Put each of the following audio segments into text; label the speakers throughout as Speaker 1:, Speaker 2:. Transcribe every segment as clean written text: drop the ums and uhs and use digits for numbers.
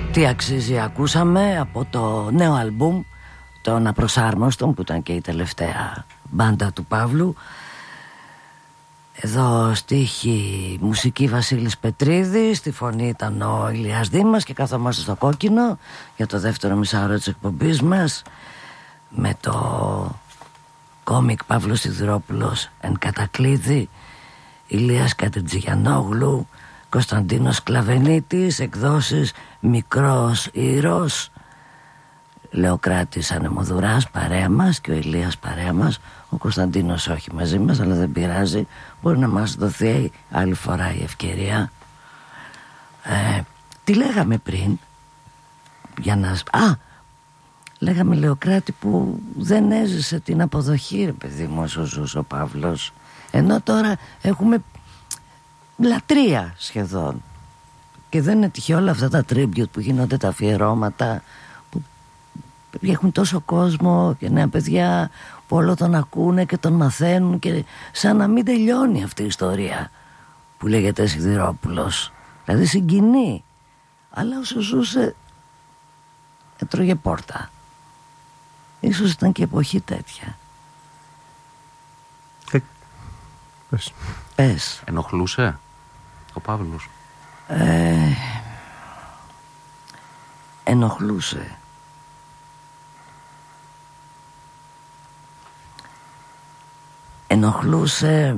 Speaker 1: Τι αξίζει ακούσαμε από το νέο άλμπουμ των Απροσάρμοστων, που ήταν και η τελευταία μπάντα του Παύλου. Εδώ στίχη, μουσική Βασίλης Πετρίδης, στη φωνή ήταν ο Ηλίας Δήμας και καθόμαστε στο κόκκινο για το δεύτερο μισάωρο της εκπομπής μας με το κόμικ Παύλος Σιδηρόπουλος εν κατακλείδη, Ηλίας Κατριτζηγιανόγλου, Κωνσταντίνος Κλαβενίτης, εκδόσεις Μικρός Ήρος, Λεοκράτης Ανεμοδουράς παρέα μας και ο Ηλίας παρέα μας. Ο Κωνσταντίνος όχι μαζί μας, αλλά δεν πειράζει, μπορεί να μας δοθεί άλλη φορά η ευκαιρία. Τι λέγαμε πριν για να... λέγαμε Λεοκράτη που δεν έζησε την αποδοχή, ρε παιδί μου, όσο ζούσε ο Παύλος, ενώ τώρα έχουμε λατρεία σχεδόν. Και δεν είναι τυχαίο όλα αυτά τα tribute που γίνονται, τα αφιερώματα που έχουν τόσο κόσμο και νέα παιδιά που όλο τον ακούνε και τον μαθαίνουν, και σαν να μην τελειώνει αυτή η ιστορία που λέγεται Σιδηρόπουλος. Δηλαδή συγκινεί, αλλά όσο ζούσε έτρωγε πόρτα. Ίσως ήταν και εποχή τέτοια. Πες.
Speaker 2: Ενοχλούσε ο Παύλος?
Speaker 1: Ενοχλούσε. Ενοχλούσε.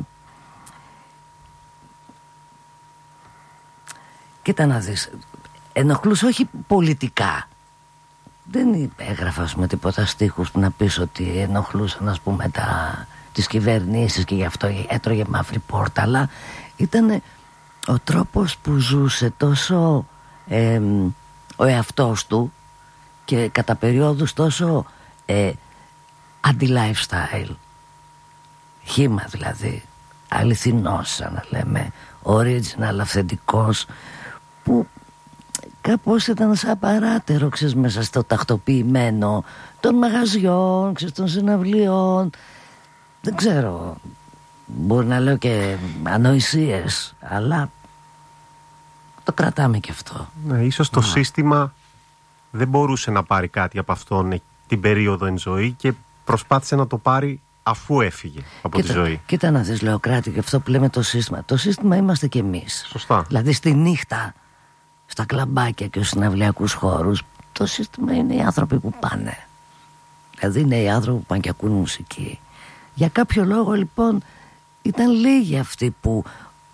Speaker 1: Κοίτα να δεις, ενοχλούσε όχι πολιτικά. Δεν έγραφα, ας πούμε, τίποτα στίχους που να πεις ότι ενοχλούσαν, ας πούμε, τις κυβερνήσεις και γι' αυτό έτρωγε μαύρη πόρτα, αλλά ήταν ο τρόπος που ζούσε τόσο ο εαυτός του και κατά περιόδους τόσο αντι-lifestyle, χύμα δηλαδή, αληθινός, σαν να λέμε, original, αυθεντικός, που κάπως ήταν σαν παράτερο, ξέρεις, μέσα στο τακτοποιημένο των μαγαζιών, ξέρεις, των συναυλιών. Δεν ξέρω, μπορεί να λέω και ανοησίες, αλλά το κρατάμε και αυτό.
Speaker 3: Ναι, ίσως το σύστημα δεν μπορούσε να πάρει κάτι από αυτόν την περίοδο εν ζωή και προσπάθησε να το πάρει αφού έφυγε από τη ζωή.
Speaker 1: Κοίτα να δεις, Λεοκράτη, και αυτό που λέμε το σύστημα. Το σύστημα είμαστε κι εμείς.
Speaker 3: Σωστά.
Speaker 1: Δηλαδή στη νύχτα, στα κλαμπάκια και στους συναυλιακούς χώρους, το σύστημα είναι οι άνθρωποι που πάνε. Δηλαδή είναι οι άνθρωποι που πάνε και ακούν μουσική. Για κάποιο λόγο λοιπόν ήταν λίγοι αυτοί που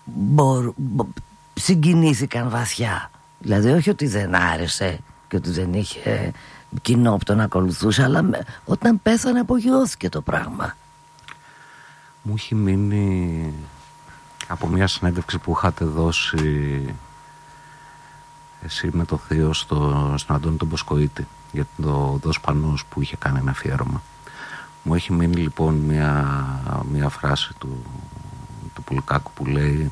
Speaker 1: συγκινήθηκαν βαθιά. Δηλαδή όχι ότι δεν άρεσε και ότι δεν είχε κοινό που τον ακολουθούσε, αλλά όταν πέθανε απογειώθηκε το πράγμα.
Speaker 2: Μου έχει μείνει από μια συνέντευξη που είχατε δώσει εσύ με το θείο στον Αντώνη τον Μποσκοίτη για το Δος Πανός που είχε κάνει ένα αφιέρωμα. Μου έχει μείνει λοιπόν μια φράση του Πουλκάκου που λέει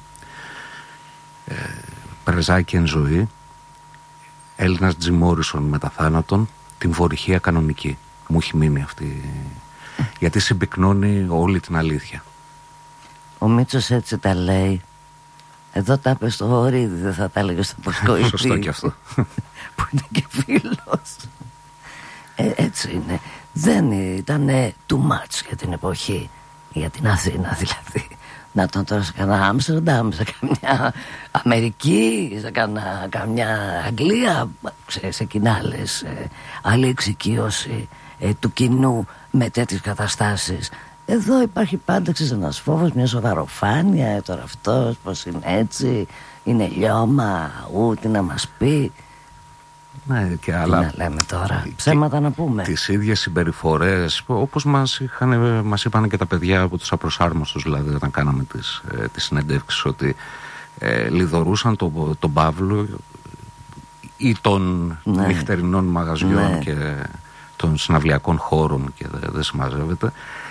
Speaker 2: «Πρεζάκι εν ζωή, Έλληνας Τζιμ Μόρισον μετά θάνατον, την βορυχία κανονική». Μου έχει μείνει αυτή, γιατί συμπυκνώνει όλη την αλήθεια.
Speaker 1: Ο Μίτσος έτσι τα λέει. Εδώ τα είπε στο Βορίδη, δεν θα τα έλεγε στο Μποσκοίτη.
Speaker 2: Σωστό και αυτό.
Speaker 1: Που είναι και φίλος. Έτσι είναι. Δεν ήταν too much για την εποχή, για την Αθήνα δηλαδή. Να τον τώρα σε κανένα Άμστερνταμ, σε καμιά Αμερική, σε καμιά Αγγλία, σε κοινάλες, άλλη εξοικείωση του κοινού με τέτοιες καταστάσεις. Εδώ υπάρχει πάντα, ξέρεις, ένας φόβος, μια σοβαροφάνεια. Τώρα αυτός πως είναι έτσι, είναι λιώμα, τι να μας πει.
Speaker 2: Ναι, και
Speaker 1: τι
Speaker 2: άλλα,
Speaker 1: να λέμε τώρα, ψέματα να πούμε.
Speaker 2: Τις ίδιες συμπεριφορές όπως μας είπαν και τα παιδιά από τους Απροσάρμοστους, δηλαδή όταν κάναμε τις συνεντεύξεις, ότι λιδωρούσαν τον Παύλο ή των νυχτερινών μαγαζιών και των συναυλιακών χώρων, και δεν συμμαζεύεται,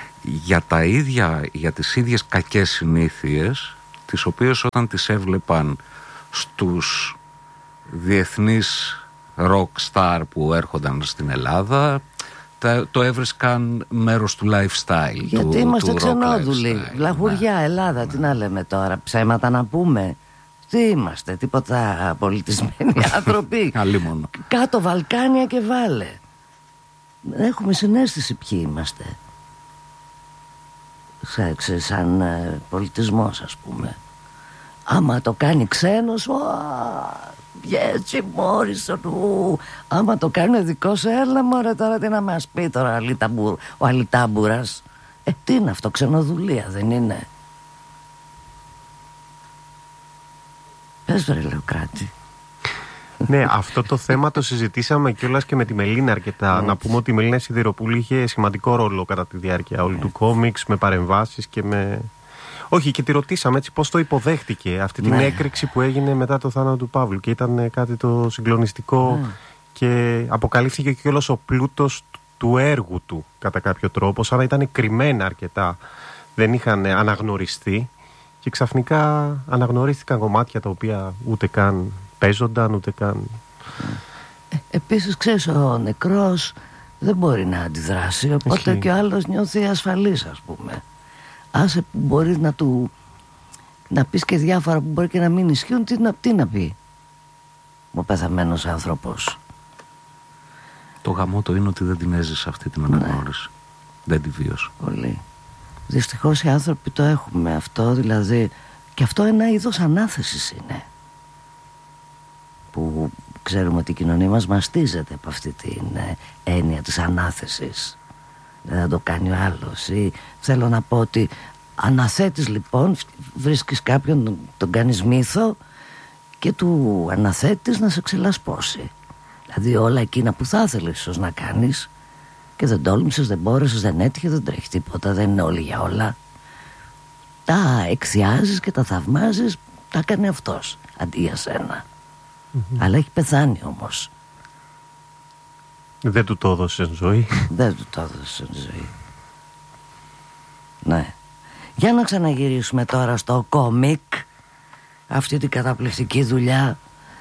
Speaker 2: για τις ίδιες κακές συνήθειες, τις οποίες όταν τις έβλεπαν στους διεθνείς rock star που έρχονταν στην Ελλάδα, το έβρισκαν μέρος του lifestyle.
Speaker 1: Γιατί είμαστε ξενόδουλοι, λαχουριά, Ελλάδα, τι να λέμε τώρα, ψέματα να πούμε. Τι είμαστε, τίποτα πολιτισμένοι άνθρωποι?
Speaker 2: Αλλήμον.
Speaker 1: Κάτω Βαλκάνια και βάλε. Έχουμε συναίσθηση ποιοι είμαστε. Σαν πολιτισμός, ας πούμε. Άμα το κάνει ξένος, έτσι Μόρισον, άμα το κάνει δικός, έλα μωρέ τώρα τι να μας πει τώρα ο Αλιτάμπουρας. Τι είναι αυτό, ξενοδουλεία δεν είναι? Πες βρε Λεοκράτη.
Speaker 3: Ναι, αυτό το θέμα το συζητήσαμε κιόλας και με τη Μελίνα αρκετά. Να πούμε ότι η Μελίνα Σιδηροπούλου είχε σημαντικό ρόλο κατά τη διάρκεια όλου του κόμιξ, με παρεμβάσεις και με... Όχι, και τη ρωτήσαμε έτσι πώς το υποδέχτηκε αυτή την έκρηξη που έγινε μετά το θάνατο του Παύλου, και ήταν κάτι το συγκλονιστικό και αποκαλύφθηκε κιόλας ο πλούτος του έργου του κατά κάποιο τρόπο, σαν να ήταν κρυμμένα αρκετά, δεν είχαν αναγνωριστεί, και ξαφνικά αναγνωρίστηκαν κομμάτια τα οποία ούτε καν παίζονταν, ούτε καν...
Speaker 1: Επίσης ξέρεις, ο νεκρός δεν μπορεί να αντιδράσει, οπότε και ο άλλος νιώθει ασφαλής, ας πούμε. Άσε που μπορείς να πεις και διάφορα που μπορεί και να μην ισχύουν, τι να πει ο πεθαμένος άνθρωπος.
Speaker 2: Το γαμώτο είναι ότι δεν την έζησε αυτή την αναγνώριση. Δεν τη βίωσε.
Speaker 1: Πολύ. Δυστυχώς οι άνθρωποι το έχουμε αυτό, δηλαδή, και αυτό ένα είδος ανάθεσης είναι, που ξέρουμε ότι η κοινωνία μας μαστίζεται από αυτή την έννοια της ανάθεσης. Δεν θα το κάνει ο άλλος. Ή θέλω να πω ότι αναθέτεις, λοιπόν, βρίσκεις κάποιον, τον κάνεις μύθο και του αναθέτεις να σε ξελασπώσει. Δηλαδή όλα εκείνα που θα ήθελες ίσως να κάνεις και δεν τόλμησες, δεν μπόρεσες, δεν έτυχε, δεν τρέχει τίποτα, δεν είναι όλοι για όλα. Τα εξιάζεις και τα θαυμάζεις, τα κάνει αυτός αντί για σένα. Αλλά έχει πεθάνει όμως.
Speaker 3: Δεν του το έδωσε ζωή.
Speaker 1: Δεν του το έδωσε ζωή. Ναι. Για να ξαναγυρίσουμε τώρα στο κόμικ, αυτή την καταπληκτική δουλειά.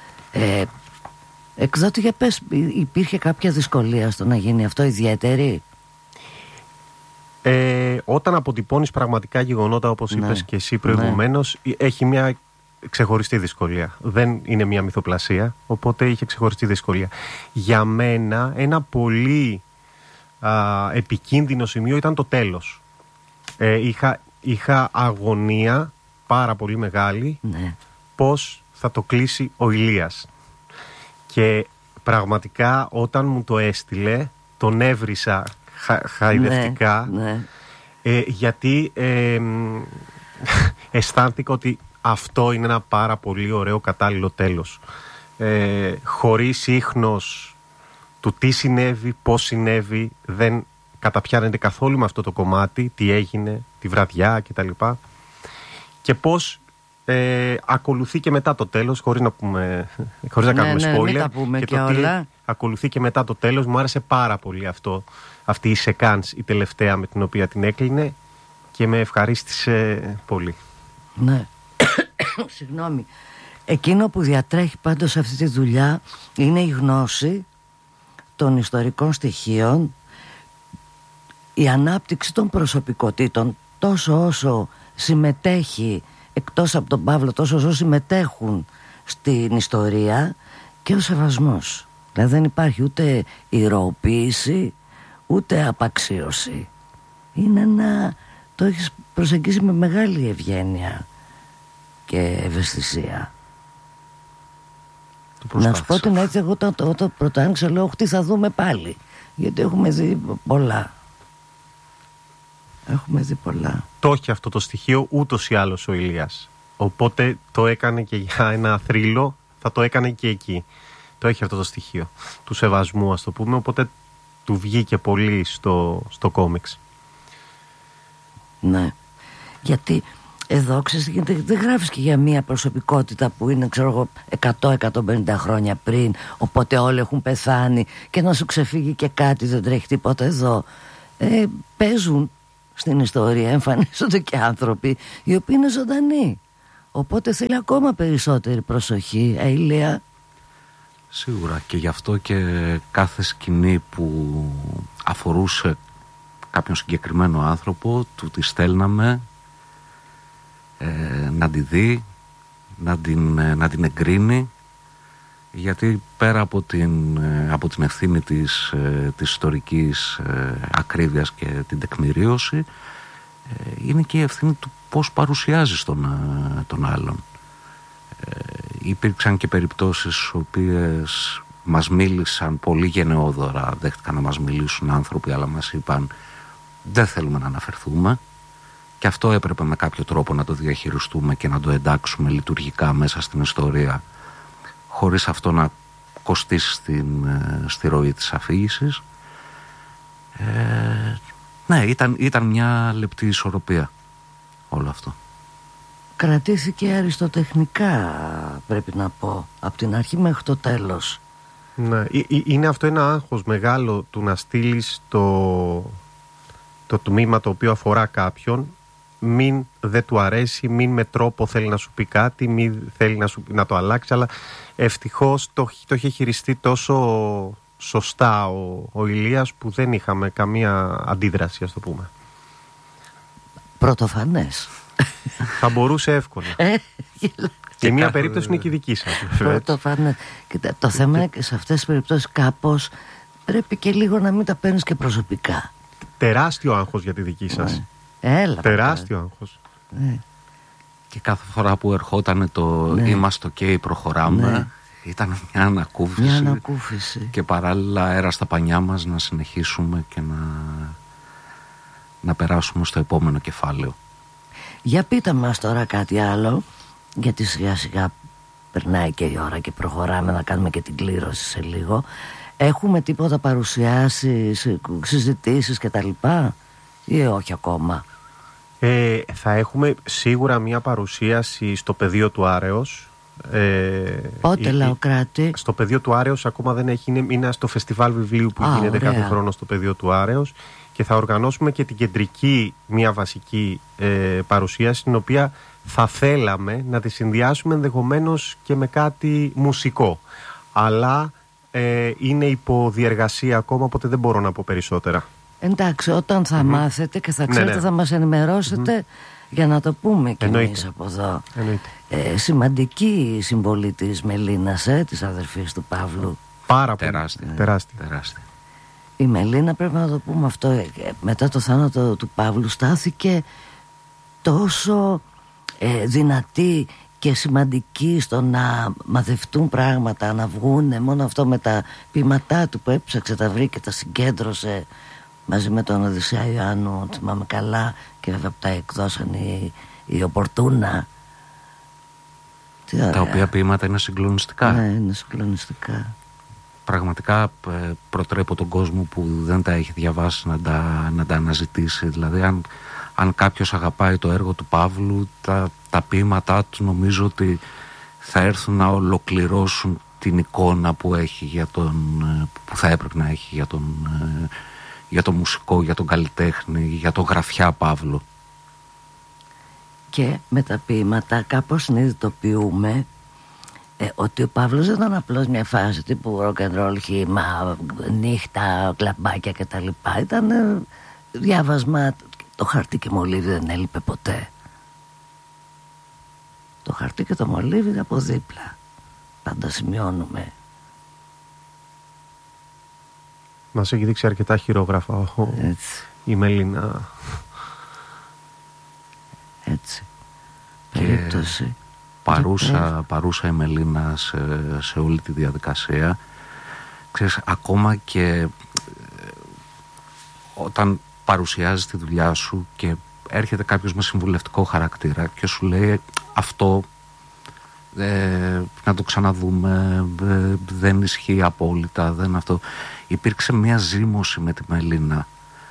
Speaker 1: Εκδότη, για πες, υπήρχε κάποια δυσκολία στο να γίνει αυτό, ιδιαίτερη?
Speaker 3: Όταν αποτυπώνεις πραγματικά γεγονότα, όπως είπες και εσύ προηγουμένως, έχει μια ξεχωριστή δυσκολία. Δεν είναι μια μυθοπλασία, οπότε είχε ξεχωριστή δυσκολία. Για μένα ένα πολύ επικίνδυνο σημείο ήταν το τέλος. Είχα αγωνία πάρα πολύ μεγάλη πώς θα το κλείσει ο Ηλίας. Και πραγματικά όταν μου το έστειλε, τον έβρισα χαϊδευτικά, γιατί αισθάνθηκα ότι αυτό είναι ένα πάρα πολύ ωραίο κατάλληλο τέλος, χωρίς ίχνος του τι συνέβη, πώς συνέβη, δεν καταπιάνεται καθόλου με αυτό το κομμάτι, τι έγινε τη βραδιά κτλ. Και πώς ακολουθεί και μετά το τέλος, χωρίς να κάνουμε spoiler, και το τι ακολουθεί και μετά το τέλος. Μου άρεσε πάρα πολύ αυτή η σεκάνς, η τελευταία με την οποία την έκλεινε, και με ευχαρίστησε πολύ.
Speaker 1: Ναι. Συγγνώμη. Εκείνο που διατρέχει πάντως σε αυτή τη δουλειά είναι η γνώση των ιστορικών στοιχείων, η ανάπτυξη των προσωπικότητων, τόσο όσο συμμετέχει, εκτός από τον Παύλο, τόσο όσο συμμετέχουν στην ιστορία, και ο σεβασμός. Δηλαδή δεν υπάρχει ούτε ηρωοποίηση ούτε απαξίωση. Είναι το έχεις προσεγγίσει με μεγάλη ευγένεια και ευαισθησία. Να σου πω την έτσι, εγώ όταν πρώτα άνοιξα λέω τι θα δούμε πάλι, γιατί έχουμε δει πολλά. Το
Speaker 3: έχει αυτό το στοιχείο ούτως ή άλλως ο Ηλίας. Οπότε το έκανε και για ένα θρύλο, θα το έκανε και εκεί. Το έχει αυτό το στοιχείο του σεβασμού, ας το πούμε, οπότε του βγήκε πολύ στο κόμιξ.
Speaker 1: Ναι. Γιατί εδώ ξέρεις, δεν γράφεις και για μια προσωπικότητα που είναι, ξέρω εγώ, 100-150 χρόνια πριν, οπότε όλοι έχουν πεθάνει και να σου ξεφύγει και κάτι, δεν τρέχει τίποτα. Εδώ παίζουν στην ιστορία, εμφανίζονται και άνθρωποι οι οποίοι είναι ζωντανοί, οπότε θέλει ακόμα περισσότερη προσοχή. Ηλία.
Speaker 2: Σίγουρα, και γι' αυτό και κάθε σκηνή που αφορούσε κάποιον συγκεκριμένο άνθρωπο του τη στέλναμε να τη δει, να την εγκρίνει, γιατί πέρα από την ευθύνη της ιστορικής ακρίβειας και την τεκμηρίωση, είναι και η ευθύνη του πώς παρουσιάζεις τον άλλον. Υπήρξαν και περιπτώσεις στις οποίες μας μίλησαν πολύ γενναιόδωρα, δέχτηκαν να μας μιλήσουν άνθρωποι, αλλά μας είπαν δεν θέλουμε να αναφερθούμε, και αυτό έπρεπε με κάποιο τρόπο να το διαχειριστούμε και να το εντάξουμε λειτουργικά μέσα στην ιστορία, χωρίς αυτό να κοστίσει στη ροή της αφήγησης. Ναι, ήταν μια λεπτή ισορροπία όλο αυτό.
Speaker 1: Κρατήθηκε αριστοτεχνικά, πρέπει να πω, από την αρχή μέχρι το τέλος.
Speaker 3: Ναι, είναι αυτό ένα άγχος μεγάλο του να στείλεις το τμήμα το οποίο αφορά κάποιον, μην δεν του αρέσει, μην με τρόπο θέλει να σου πει κάτι, μην θέλει να το αλλάξει, αλλά ευτυχώς το είχε χειριστεί τόσο σωστά ο Ηλίας που δεν είχαμε καμία αντίδραση, ας το πούμε.
Speaker 1: Πρωτοφανές.
Speaker 3: Θα μπορούσε εύκολα. Και μία περίπτωση είναι και η δική σας.
Speaker 1: Πρωτοφανές. Το θέμα είναι και σε αυτές τις περιπτώσεις κάπως πρέπει και λίγο να μην τα παίρνεις και προσωπικά.
Speaker 3: Τεράστιο άγχος για τη δική σας. Τεράστιο άγχος.
Speaker 2: Και κάθε φορά που ερχόταν το είμαστε ok, προχωράμε, ήταν μια ανακούφιση. Και παράλληλα αέρα στα πανιά μας να συνεχίσουμε και να περάσουμε στο επόμενο κεφάλαιο.
Speaker 1: Για πείτε μας τώρα κάτι άλλο, γιατί σιγά σιγά περνάει και η ώρα και προχωράμε να κάνουμε και την κλήρωση σε λίγο. Έχουμε τίποτα παρουσιάσεις, συζητήσεις και τα λοιπά, ή όχι ακόμα?
Speaker 3: Θα έχουμε σίγουρα μια παρουσίαση στο πεδίο του Άρεος.
Speaker 1: Πότε, Λαοκράτη?
Speaker 3: Στο πεδίο του Άρεος ακόμα δεν έχει, είναι στο φεστιβάλ βιβλίου που γίνεται κάθε χρόνο στο πεδίο του Άρεος, και θα οργανώσουμε και την κεντρική, μια βασική παρουσίαση, την οποία θα θέλαμε να τη συνδυάσουμε ενδεχομένως και με κάτι μουσικό, αλλά είναι υπό διεργασία ακόμα, οπότε δεν μπορώ να πω περισσότερα.
Speaker 1: Εντάξει, όταν θα μάθετε και θα ξέρετε, θα μας ενημερώσετε για να το πούμε κι εμείς από εδώ. Σημαντική η συμβολή της Μελίνας, της αδερφής του Παύλου.
Speaker 3: Πάρα πολύ. Τεράστια.
Speaker 1: Η Μελίνα, πρέπει να το πούμε αυτό, μετά το θάνατο του Παύλου στάθηκε τόσο δυνατή και σημαντική στο να μαθευτούν πράγματα, να βγούνε. Μόνο αυτό με τα ποίηματά του που έψαξε, τα βρήκε, τα συγκέντρωσε μαζί με τον Οδυσσέα Ιωάννου, θυμάμαι καλά, και βέβαια τα εκδώσαν η Οπορτούνα.
Speaker 2: Τα οποία ποίηματα είναι συγκλονιστικά.
Speaker 1: Ναι, είναι συγκλονιστικά.
Speaker 2: Πραγματικά προτρέπω τον κόσμο που δεν τα έχει διαβάσει να τα αναζητήσει. Δηλαδή αν κάποιος αγαπάει το έργο του Παύλου, τα ποίηματά του νομίζω ότι θα έρθουν να ολοκληρώσουν την εικόνα που έχει που θα έπρεπε να έχει για το μουσικό, για τον καλλιτέχνη, για το γραφιά Παύλο.
Speaker 1: Και με τα ποίηματα κάπως συνειδητοποιούμε ότι ο Παύλος δεν ήταν απλώς μια φάση τύπου rock and roll, χύμα, νύχτα, κλαμπάκια κτλ. Ήταν διάβασμα. Το χαρτί και μολύβι δεν έλειπε ποτέ. Το χαρτί και το μολύβι από δίπλα. Πάντα σημειώνουμε.
Speaker 3: Μας έχει δείξει αρκετά χειρόγραφα η Μελίνα.
Speaker 1: Έτσι. Περίπτωση.
Speaker 2: Παρούσα η Μελίνα σε όλη τη διαδικασία. Ξέρεις, ακόμα και όταν παρουσιάζεις τη δουλειά σου και έρχεται κάποιος με συμβουλευτικό χαρακτήρα και σου λέει αυτό να το ξαναδούμε, δεν ισχύει απόλυτα, δεν αυτό. Υπήρξε μια ζήμωση με τη Μελίνα,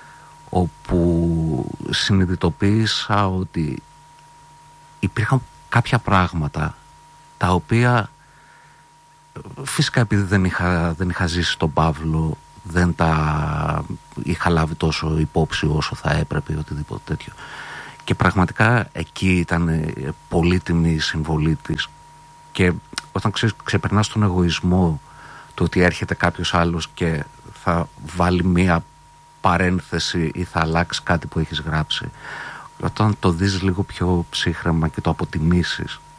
Speaker 2: όπου συνειδητοποίησα ότι υπήρχαν κάποια πράγματα τα οποία φυσικά επειδή δεν είχα ζήσει τον Παύλο, δεν τα είχα λάβει τόσο υπόψη όσο θα έπρεπε ή οτιδήποτε τέτοιο. Και πραγματικά εκεί ήταν πολύτιμη η συμβολή της. Και όταν ξεπερνάς τον εγωισμό, το ότι έρχεται κάποιος άλλος και θα βάλει μία παρένθεση ή θα αλλάξει κάτι που έχεις γράψει, όταν το δεις λίγο πιο ψύχρεμα και το αποτιμήσεις,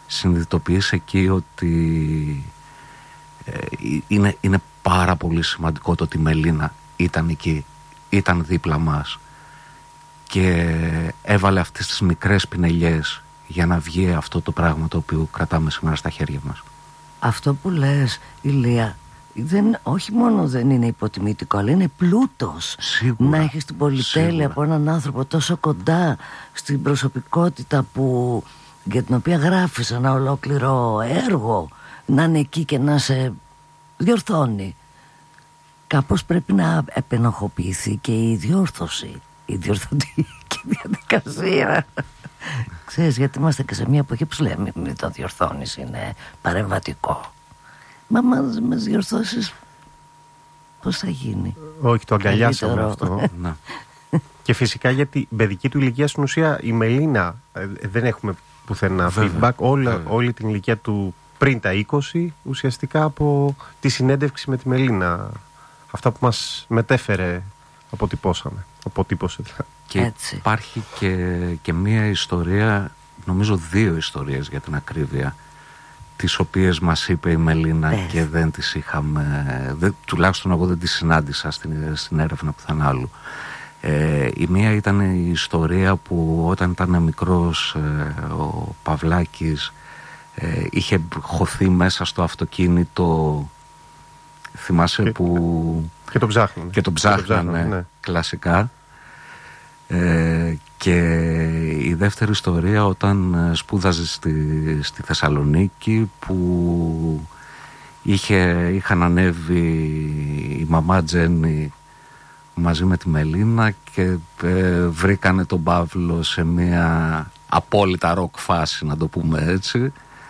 Speaker 2: συνειδητοποιείς εκεί ότι είναι πάρα πολύ σημαντικό το ότι η Μελίνα ήταν εκεί, ήταν δίπλα μας και έβαλε αυτές τις μικρές πινελιές για να βγει αυτό το πράγμα το οποίο κρατάμε σήμερα στα χέρια μας.
Speaker 1: Αυτό που λες, Ηλία, όχι μόνο δεν είναι υποτιμητικό, αλλά είναι πλούτος.
Speaker 2: Σίγουρα,
Speaker 1: να έχεις την πολυτέλεια από έναν άνθρωπο τόσο κοντά στην προσωπικότητα για την οποία γράφεις ένα ολόκληρο έργο, να είναι εκεί και να σε διορθώνει. Κάπως πρέπει να επενοχοποιηθεί και η διόρθωση, η διορθωτική διαδικασία. Ξέρεις, γιατί είμαστε και σε μια εποχή που σου λέμε μην το διορθώνεις, είναι παρεμβατικό. Μα μας διορθώσεις πώς θα γίνει?
Speaker 3: Όχι, το αγκαλιάσαμε αυτό. Και φυσικά γιατί η παιδική του ηλικία στην ουσία η Μελίνα δεν έχουμε πουθενά feedback. Όλη την ηλικία του πριν τα 20 ουσιαστικά από τη συνέντευξη με τη Μελίνα. Αυτά που μας μετέφερε αποτύπωσε.
Speaker 2: Και έτσι υπάρχει και μία ιστορία, νομίζω 2 ιστορίες για την ακρίβεια, τις οποίες μας είπε η Μελίνα και δεν τις είχαμε, τουλάχιστον εγώ δεν τις συνάντησα στην έρευνα πουθενά. Η μία ήταν η ιστορία που όταν ήταν μικρός ο Παυλάκης είχε χωθεί μέσα στο αυτοκίνητο, θυμάσαι που...
Speaker 3: Και τον ψάχνανε,
Speaker 2: ναι. Κλασικά. Και η δεύτερη ιστορία όταν σπούδαζε στη Θεσσαλονίκη, που είχαν ανέβει η μαμά Τζέννη μαζί με τη Μελίνα και βρήκανε τον Παύλο σε μια απόλυτα ροκ φάση, να το πούμε έτσι.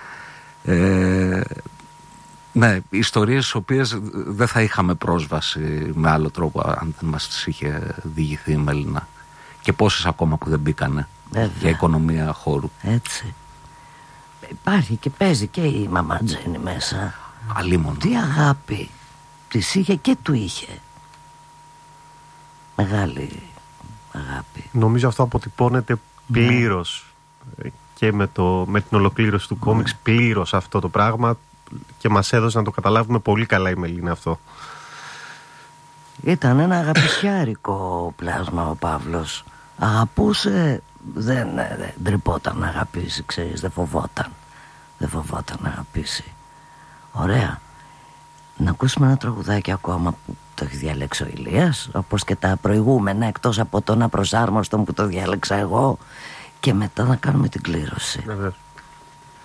Speaker 2: Ναι, ιστορίες στις οποίες δεν θα είχαμε πρόσβαση με άλλο τρόπο αν δεν μας τις είχε διηγηθεί η Μελίνα. Και πόσες ακόμα που δεν μπήκανε για οικονομία χώρου.
Speaker 1: Έτσι. Υπάρχει και παίζει και η μαμά Τζέννη μέσα.
Speaker 2: Αλίμονο.
Speaker 1: Τι αγάπη της είχε και του είχε. Μεγάλη αγάπη.
Speaker 3: Νομίζω αυτό αποτυπώνεται πλήρως και με την ολοκλήρωση του κόμιξ, πλήρως αυτό το πράγμα, και μας έδωσε να το καταλάβουμε πολύ καλά η Μελίνα αυτό. Ήταν
Speaker 1: ένα αγαπησιάρικο πλάσμα ο Παύλος. Αγαπούσε, δεν τρυπόταν να αγαπήσει, ξέρεις, δεν φοβόταν να αγαπήσει. Ωραία. Να ακούσουμε ένα τραγουδάκι ακόμα που το έχει διαλέξει ο Ηλίας, όπως και τα προηγούμενα, εκτός από τον Απροσάρμοστον που το διάλεξα εγώ, και μετά να κάνουμε την κλήρωση.
Speaker 3: Βεβαίως.